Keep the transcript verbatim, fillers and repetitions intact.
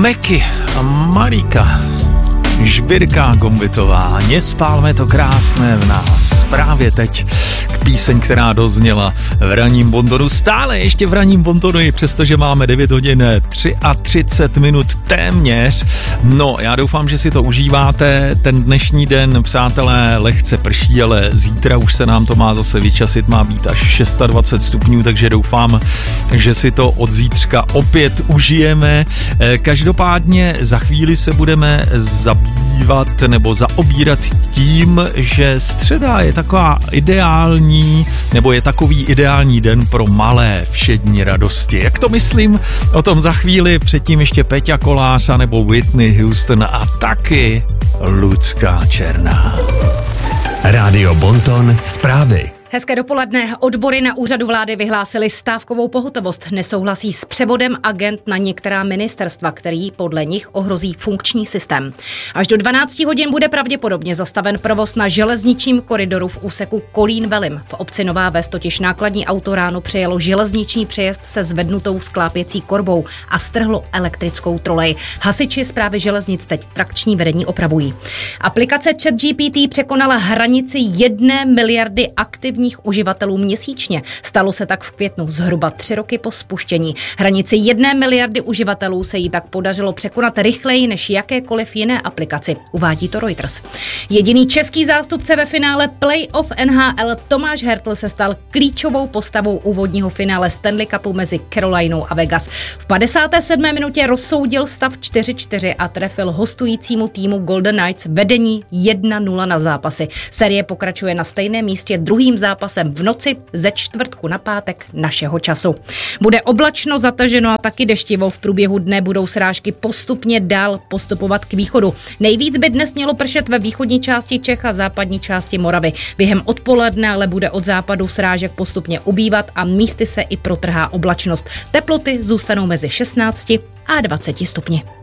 Meky a Marika Žbírka Gombitová, nespálme to krásné v nás. Právě teď k píseň, která dozněla v ranním Bontonu. Stále ještě v ranním Bontonu, přestože máme devět hodin třicet tři minut téměř. No, já doufám, že si to užíváte. Ten dnešní den, přátelé, lehce prší, ale zítra už se nám to má zase vyčasit, má být až dvacet šest stupňů, takže doufám, že si to od zítřka opět užijeme. Každopádně za chvíli se budeme zabývat nebo zaobírat tím, že středa je taková ideální, nebo je takový ideální den pro malé všední radosti. Jak to myslím? O tom za chvíli, předtím ještě Peťa Kolář nebo Whitney Houston a taky Lucka Černá. Rádio Bonton, zprávy. Hezké dopoledne. Odbory na úřadu vlády vyhlásily stávkovou pohotovost. Nesouhlasí s převodem agent na některá ministerstva, který podle nich ohrozí funkční systém. Až do dvanácti hodin bude pravděpodobně zastaven provoz na železničním koridoru v úseku Kolín-Velim. V obci Nová Ves totiž nákladní auto ráno přejelo železniční přejezd se zvednutou sklápěcí korbou a strhlo elektrickou trolej. Hasiči Správy železnic teď trakční vedení opravují. Aplikace ChatGPT překonala hranici jedné miliardy aktivních uživatelů měsíčně. Stalo se tak v květnu, zhruba tři roky po spuštění. Hranici jedné miliardy uživatelů se jí tak podařilo překonat rychleji než jakékoliv jiné aplikaci, uvádí to Reuters. Jediný český zástupce ve finále Playoff N H L Tomáš Hertl se stal klíčovou postavou úvodního finále Stanley Cupu mezi Carolinou a Vegas. V padesáté sedmé minutě rozsoudil stav čtyři čtyři a trefil hostujícímu týmu Golden Knights vedení jedna nula na zápasy. Série pokračuje na stejném místě druhým zápasem v noci ze čtvrtku na pátek našeho času. Bude oblačno, zataženo a taky deštivo. V průběhu dne budou srážky postupně dál postupovat k východu. Nejvíc by dnes mělo pršet ve východní části Čech a západní části Moravy. Během odpoledne ale bude od západu srážek postupně ubývat a místy se i protrhá oblačnost. Teploty zůstanou mezi šestnácti a dvaceti stupni.